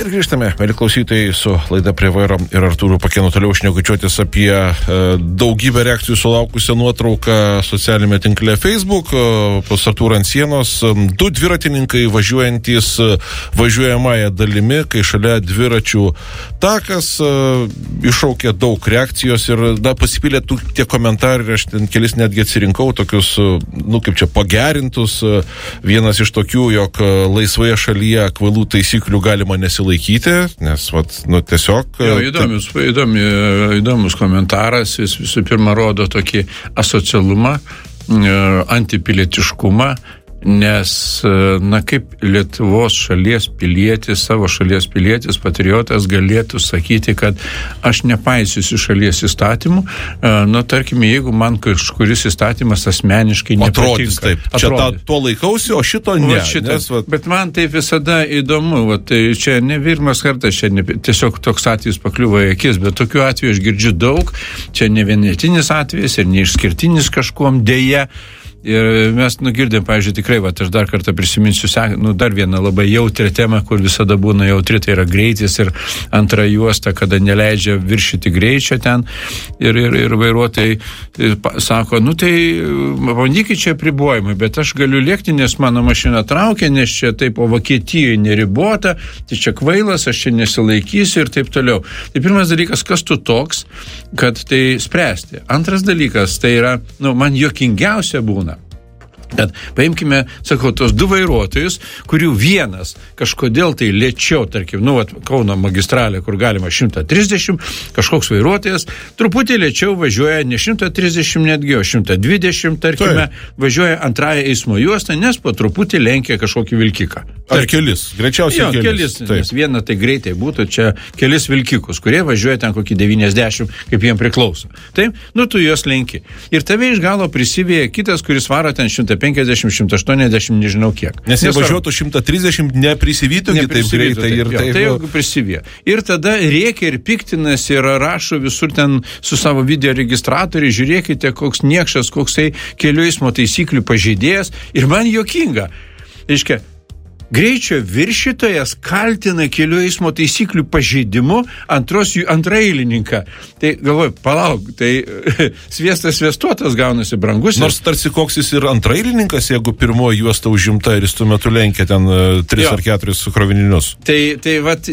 Ir grįžtame, mėly klausytojai, su laida Prie vairo ir Artūru Pakėnu toliau šnekučiuotis apie daugybę reakcijų sulaukusią nuotrauką socialinėme tinkle Facebook. Pas Artūrą ant sienos du dviratininkai važiuojantys važiuojamąją dalimi, kai šalia dviračių takas, iššaukė daug reakcijos ir pasipylė tie komentarai, aš ten kelis netgi atsirinkau, tokius, kaip čia, pagerintus. Vienas iš tokių, jog laisvoje šalyje kvailų taisyklių galima nesilaikyti, nes, tiesiog... Įdomus komentaras, jis visų pirma rodo tokį asocialumą, antipilietiškumą, nes, kaip Lietuvos šalies pilietis, savo šalies pilietis, patriotas galėtų sakyti, kad aš nepaisysiu šalies įstatymų, tarkime, jeigu man kažkuris įstatymas asmeniškai nepatinka. Čia to laikausi, o šito ne. Bet man tai visada įdomu, tai čia ne pirmas kartas, čia tiesiog toks atvejis pakliuvo į akis, bet tokių atvejų aš girdžiu daug, čia ne vienetinis atvejis ir neišskirtinis kažkuom dėja. Ir mes girdėm, pavyzdžiui, tikrai, aš dar kartą prisiminsiu, dar vieną labai jautrią temą, kur visada būna jautri, tai yra greitis ir antra juosta, kada neleidžia viršyti greičio ten. Ir vairuotojai sako, tai bandykit čia apribojimai, bet aš galiu lėkti, nes mano mašina traukia, nes čia taip, o Vokietijoje neribota, tai čia kvailas, aš čia nesilaikysiu ir taip toliau. Tai pirmas dalykas, kas tu toks, kad tai spręsti. Antras dalykas, tai yra, man juokingiausia būna. Bet paimkime, sakau, tos du vairuotojus, kurių vienas kažkodėl tai lėčiau, tarkim, Kauno magistralė, kur galima 130, kažkoks vairuotojas truputį lėčiau važiuoja ne 130 netgi, o 120, tarkime, važiuoja antrąją eismo juostą, nes po truputį lenkia kažkokį vilkiką. Ar kelis, greičiausiai kelis, nes viena tai greitai būtų, čia kelis vilkikus, kurie važiuoja ten kokį 90, kaip jiem priklauso. Taip, tu juos lenki. Ir tave iš galo prisivėja kitas, kuris varo ten 150, 180, nežinau kiek. Nes jie važiuotų 130, neprisivytų kitaip greitai ir taip. Tai jau prisivėja. Ir tada rėkia ir piktinas ir rašo visur ten su savo video registratoriai, žiūrėkite, koks niekšas, koksai kelių eismo taisyklių pažeidėjas. Ir man juokinga. Reiškia, greičio viršytojas kaltina kelių eismo taisyklių pažeidimu antraeilininką. Tai galvoju, palauk, tai sviestas sviestuotas gaunasi brangus. Nors tarsi koks jis ir antraeilininkas, jeigu pirmoji juosta užimta ir jis tuo metu lenkia ten 3 ar 4 krovininius. Tai